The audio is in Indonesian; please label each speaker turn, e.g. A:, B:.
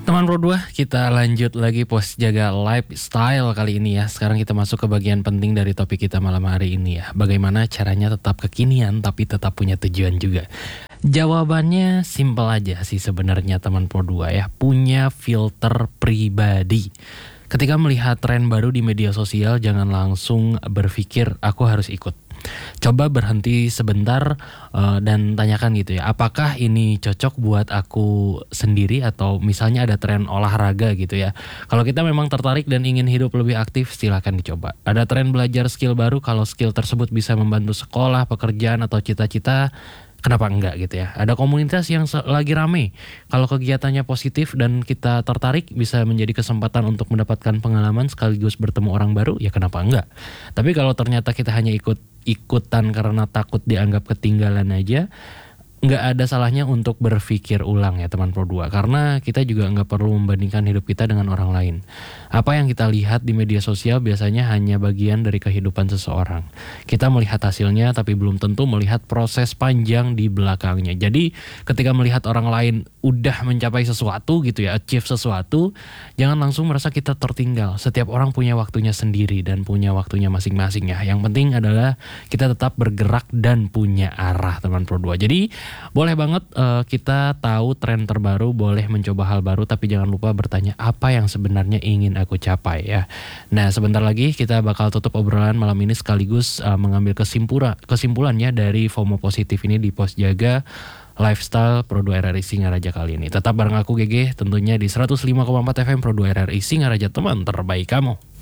A: Teman Pro 2, kita lanjut lagi Pos Jaga Lifestyle kali ini ya. Sekarang kita masuk ke bagian penting dari topik kita malam hari ini ya. Bagaimana caranya tetap kekinian tapi tetap punya tujuan juga. Jawabannya simpel aja sih sebenarnya teman Pro 2 ya. Punya filter pribadi. Ketika melihat tren baru di media sosial, jangan langsung berpikir aku harus ikut. Coba berhenti sebentar dan tanyakan gitu ya, apakah ini cocok buat aku sendiri atau misalnya ada tren olahraga gitu ya. Kalau kita memang tertarik dan ingin hidup lebih aktif, silakan dicoba. Ada tren belajar skill baru, kalau skill tersebut bisa membantu sekolah, pekerjaan atau cita-cita, kenapa enggak gitu ya. Ada komunitas yang lagi rame, kalau kegiatannya positif dan kita tertarik, bisa menjadi kesempatan untuk mendapatkan pengalaman sekaligus bertemu orang baru, ya kenapa enggak. Tapi kalau ternyata kita hanya ikutan karena takut dianggap ketinggalan aja, nggak ada salahnya untuk berpikir ulang ya teman Pro 2. Karena kita juga nggak perlu membandingkan hidup kita dengan orang lain. Apa yang kita lihat di media sosial biasanya hanya bagian dari kehidupan seseorang. Kita melihat hasilnya tapi belum tentu melihat proses panjang di belakangnya. Jadi ketika melihat orang lain udah mencapai sesuatu gitu ya, achieve sesuatu, jangan langsung merasa kita tertinggal. Setiap orang punya waktunya sendiri dan punya waktunya masing-masing ya. Yang penting adalah kita tetap bergerak dan punya arah teman Pro 2. Jadi boleh banget kita tahu tren terbaru, boleh mencoba hal baru, tapi jangan lupa bertanya apa yang sebenarnya ingin aku capai ya. Nah sebentar lagi kita bakal tutup obrolan malam ini sekaligus mengambil kesimpulannya dari FOMO positif ini di Pos Jaga Lifestyle Pro 2 RRI Singaraja kali ini. Tetap bareng aku GG tentunya di 105,4 FM Pro 2 RRI Singaraja, teman terbaik kamu.